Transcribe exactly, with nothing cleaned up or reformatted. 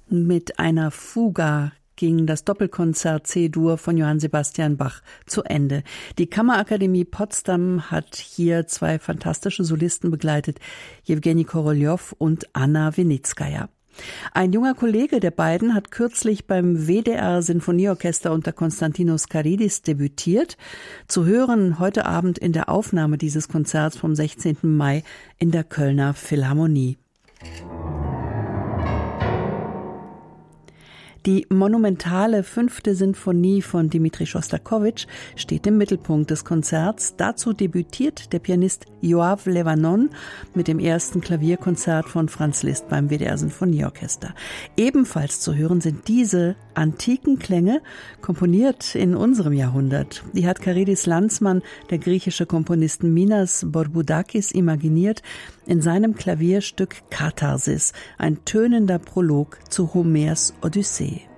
Mit einer Fuga ging das Doppelkonzert C-Dur von Johann Sebastian Bach zu Ende. Die Kammerakademie Potsdam hat hier zwei fantastische Solisten begleitet, Jewgeni Koroljow und Anna Winitskaja. Ein junger Kollege der beiden hat kürzlich beim W D R Sinfonieorchester unter Konstantinos Karidis debütiert. Zu hören heute Abend in der Aufnahme dieses Konzerts vom sechzehnten Mai in der Kölner Philharmonie. Die monumentale fünfte Sinfonie von Dmitri Schostakowitsch steht im Mittelpunkt des Konzerts. Dazu debütiert der Pianist Yoav Levanon mit dem ersten Klavierkonzert von Franz Liszt beim W D R Sinfonieorchester. Ebenfalls zu hören sind diese antiken Klänge, komponiert in unserem Jahrhundert. Die hat Karidis Landsmann, der griechische Komponist Minas Bourboudakis, imaginiert in seinem Klavierstück Katharsis, ein tönender Prolog zu Homers Odyssee.